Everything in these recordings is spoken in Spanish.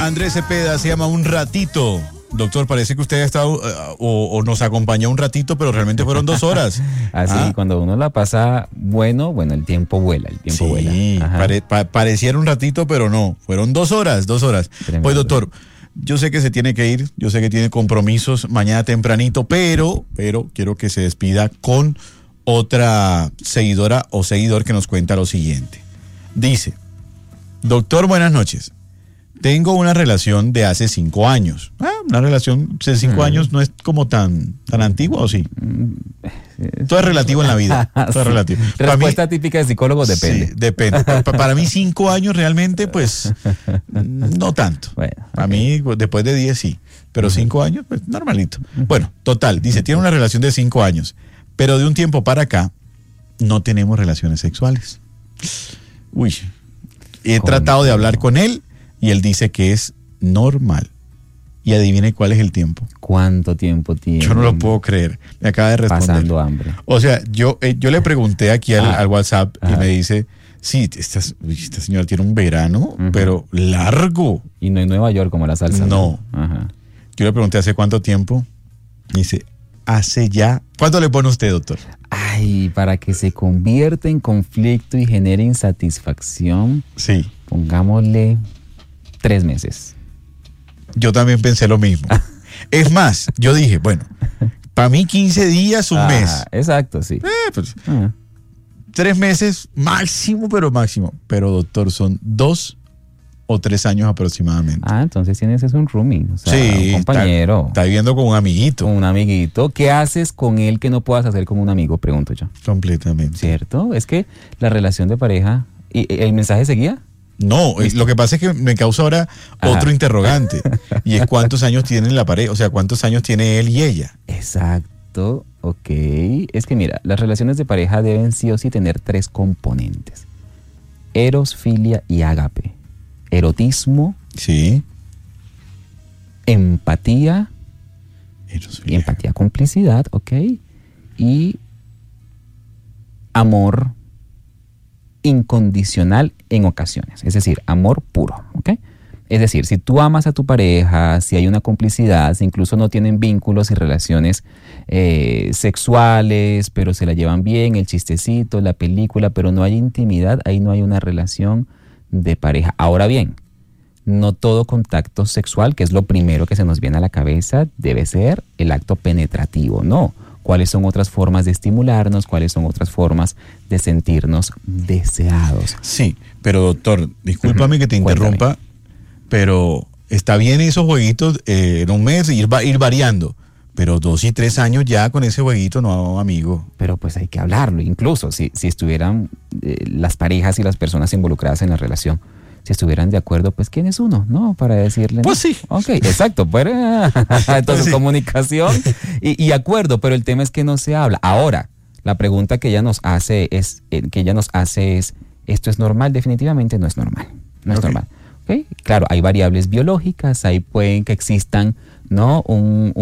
Andrés Cepeda, se llama Un Ratito. Doctor, parece que usted ha estado o nos acompañó un ratito, pero realmente fueron 2 horas. Así, cuando uno la pasa bueno, el tiempo vuela, pareciera un ratito, pero no, fueron 2 horas. Tremendo. Pues doctor, yo sé que se tiene que ir, yo sé que tiene compromisos mañana tempranito, pero quiero que se despida con otra seguidora o seguidor que nos cuenta lo siguiente. Dice: doctor, buenas noches. Tengo una relación de hace 5 años. Una relación de 5 años no es como tan antigua, ¿o sí? Todo es relativo en la vida. Todo es relativo. Respuesta típica de psicólogo, depende. Sí, depende. Para mí 5 años realmente, pues, no tanto. Bueno, a mí, después de 10 sí. Pero 5 años, pues, normalito. Bueno, total. Dice, tiene una relación de 5 años. Pero de un tiempo para acá, no tenemos relaciones sexuales. Uy. He tratado de hablar con él y él dice que es normal. Y adivine cuál es el tiempo. ¿Cuánto tiempo tiene? Yo no lo puedo creer. Me acaba de responder. Pasando hambre. O sea, yo le pregunté aquí al WhatsApp y me dice, sí, esta señora tiene un verano, pero largo. Y no en Nueva York como la salsa. No. Ajá. Yo le pregunté hace cuánto tiempo. Y dice, hace ya. ¿Cuánto le pone usted, doctor? Ay, para que se convierta en conflicto y genere insatisfacción. Sí. Pongámosle 3 meses. Yo también pensé lo mismo. Es más, yo dije, bueno, para mí 15 días, un mes. Exacto, sí. Pues, 3 meses máximo, pero máximo. Pero doctor, son 2 o 3 años aproximadamente. Entonces tienes un roomie, o sea, sí, un compañero. Está viviendo con un amiguito. Con un amiguito. ¿Qué haces con él que no puedas hacer con un amigo? Pregunto yo. Completamente. ¿Cierto? Es que la relación de pareja... ¿Y el mensaje seguía? No, lo que pasa es que me causa ahora otro interrogante. Y es cuántos años tienen la pareja, o sea, cuántos años tiene él y ella. Exacto, ok. Es que mira, las relaciones de pareja deben sí o sí tener 3 componentes. Eros, filia y ágape. Erotismo. Sí. Empatía. Eros, filia. Y empatía, complicidad, ok. Y amor incondicional en ocasiones, es decir, amor puro, ¿ok? Es decir, si tú amas a tu pareja, si hay una complicidad, si incluso no tienen vínculos y relaciones sexuales, pero se la llevan bien, el chistecito, la película, pero no hay intimidad, ahí no hay una relación de pareja. Ahora bien, no todo contacto sexual, que es lo primero que se nos viene a la cabeza, debe ser el acto penetrativo, no. ¿Cuáles son otras formas de estimularnos? ¿Cuáles son otras formas de sentirnos deseados? Sí, pero doctor, discúlpame que te interrumpa, pero está bien esos jueguitos en un mes, ir variando, pero 2 y 3 años ya con ese jueguito, no, amigo. Pero pues hay que hablarlo, incluso si estuvieran las parejas y las personas involucradas en la relación, si estuvieran de acuerdo, pues ¿quién es uno? ¿No? Para decirle. Pues sí. Ok, exacto. Entonces sí. Comunicación y acuerdo, pero el tema es que no se habla. Ahora, la pregunta que ella nos hace es, ¿esto es normal? Definitivamente no es normal. No es normal. ¿Okay? Claro, hay variables biológicas, ahí pueden que existan, ¿no? un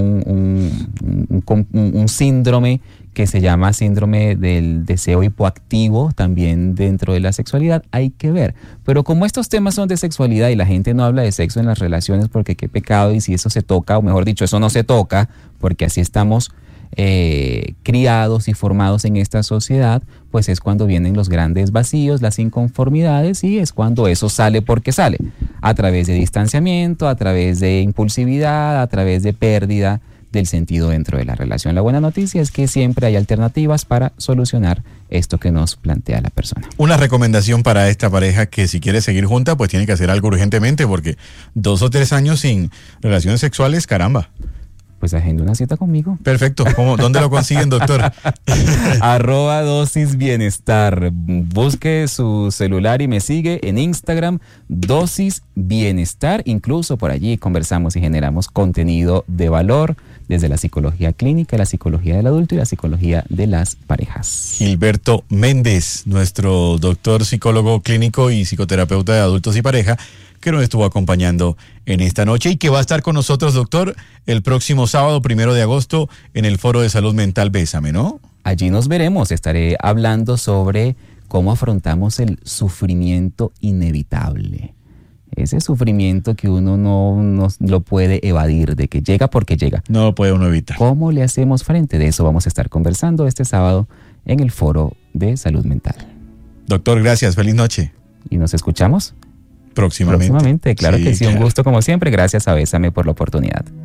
síndrome que se llama síndrome del deseo hipoactivo también dentro de la sexualidad, hay que ver. Pero como estos temas son de sexualidad y la gente no habla de sexo en las relaciones porque qué pecado, y si eso se toca, o mejor dicho, eso no se toca, porque así estamos criados y formados en esta sociedad, pues es cuando vienen los grandes vacíos, las inconformidades, y es cuando eso sale porque sale, a través de distanciamiento, a través de impulsividad, a través de pérdida del sentido dentro de la relación. La buena noticia es que siempre hay alternativas para solucionar esto que nos plantea la persona. Una recomendación para esta pareja que si quiere seguir junta, pues tiene que hacer algo urgentemente, porque 2 o 3 años sin relaciones sexuales, caramba. Pues agenda una cita conmigo. Perfecto. ¿Dónde lo consiguen, doctor? @dosis bienestar. Busque su celular y me sigue en Instagram, dosis bienestar. Incluso por allí conversamos y generamos contenido de valor desde la psicología clínica, la psicología del adulto y la psicología de las parejas. Gilberto Méndez, nuestro doctor psicólogo clínico y psicoterapeuta de adultos y pareja, que nos estuvo acompañando en esta noche y que va a estar con nosotros, doctor, el próximo sábado 1 de agosto en el Foro de Salud Mental Bésame, ¿no? Allí nos veremos. Estaré hablando sobre cómo afrontamos el sufrimiento inevitable. ese sufrimiento que uno no lo puede evadir, de que llega porque llega. No lo puede uno evitar. ¿Cómo le hacemos frente? De eso vamos a estar conversando este sábado en el Foro de Salud Mental. Doctor, gracias. Feliz noche. ¿Y nos escuchamos? Próximamente. Claro que sí, un gusto como siempre. Gracias a Bésame por la oportunidad.